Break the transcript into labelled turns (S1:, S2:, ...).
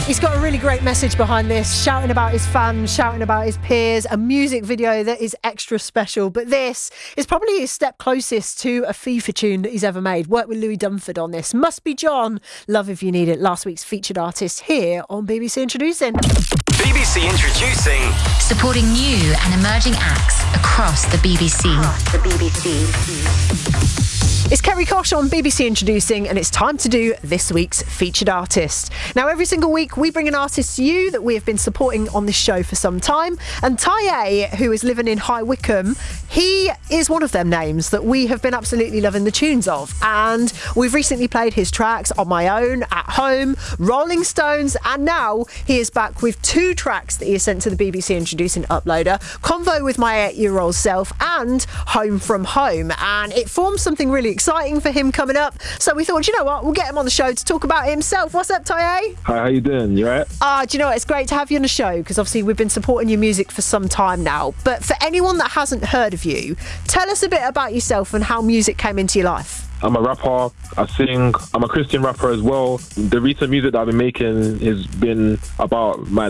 S1: He's got a really great message behind this, shouting about his fans, shouting about his peers, a music video that is extra special. But this is probably his step closest to a FIFA tune that he's ever made. Worked with Louis Dunford on this. Must Be John, Love If You Need It, last week's featured artist here on BBC Introducing.
S2: BBC Introducing.
S3: Supporting new and emerging acts across the BBC.
S1: It's Kerry Kosh on BBC Introducing, and it's time to do this week's featured artist. Now, every single week we bring an artist to you that we have been supporting on this show for some time, and Taye, who is living in High Wycombe, he is one of them names that we have been absolutely loving the tunes of, and we've recently played his tracks On My Own, At Home, Rolling Stones, and now he is back with 2 tracks that he has sent to the BBC Introducing uploader, Convo with My 8-year-old self and Home From Home, and it forms something really exciting for him coming up. So we thought, you know what, we'll get him on the show to talk about himself. What's up, Taye?
S4: Hi, how you doing? You alright?
S1: Do you know what? It's great to have you on the show because obviously we've been supporting your music for some time now. But for anyone that hasn't heard of you, tell us a bit about yourself and how music came into your life.
S4: I'm a rapper, I sing, I'm a Christian rapper as well. The recent music that I've been making has been about my